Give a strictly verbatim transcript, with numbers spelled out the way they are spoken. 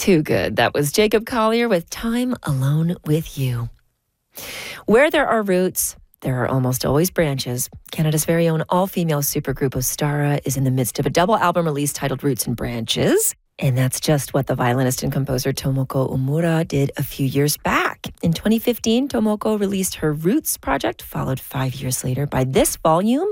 Too good. That was Jacob Collier with Time Alone with You. Where there are roots, there are almost always branches. Canada's very own all-female supergroup Ostara is in the midst of a double album release titled Roots and Branches. And that's just what the violinist and composer Tomoko Omura did a few years back. In twenty fifteen, Tomoko released her Roots project, followed five years later by this volume